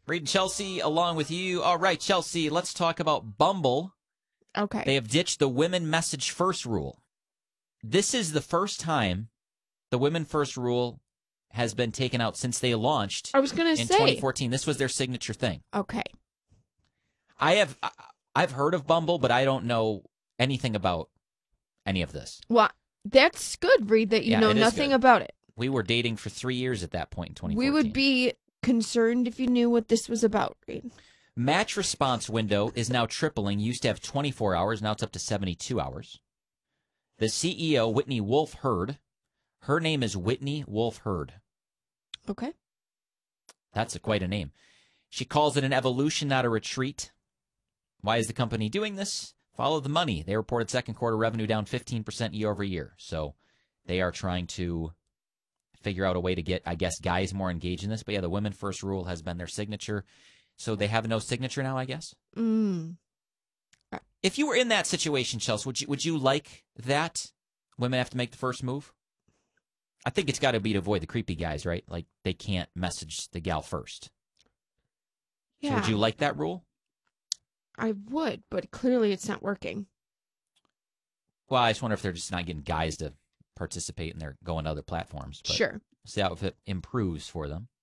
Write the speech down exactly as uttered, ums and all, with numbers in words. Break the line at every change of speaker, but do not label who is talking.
Reed and Chelsea along with you. All right, Chelsea, let's talk about Bumble.
Okay.
They have ditched the women message first rule. This is the first time the women first rule has been taken out since they launched
I was going to
in
say.
twenty fourteen. This was their signature thing.
Okay.
I have I've heard of Bumble, but I don't know anything about any of this.
Well, that's good, Reed, that you
Yeah,
know
it is
nothing
good.
about it.
We were dating for three years at that point in twenty fourteen.
We would be concerned if you knew what this was about, Reed.
Match response window is now tripling. Used to have twenty-four hours. Now it's up to seventy-two hours. The C E O, Whitney Wolfe Herd, her name is Whitney Wolfe Herd.
Okay.
That's a, quite a name. She calls it an evolution, not a retreat. Why is the company doing this? Follow the money. They reported second quarter revenue down fifteen percent year over year. So they are trying to figure out a way to get, I guess, guys more engaged in this. But yeah, the women first rule has been their signature. So they have no signature now, I guess?
Mm.
If you were in that situation, Chelsea, would you, would you like that? Women have to make the first move? I think it's got to be to avoid the creepy guys, right? Like, they can't message the gal first.
Yeah.
So would you like that rule?
I would, but clearly it's not working.
Well, I just wonder if they're just not getting guys to participate and they're going to other platforms. But
Sure.
see how if it improves for them.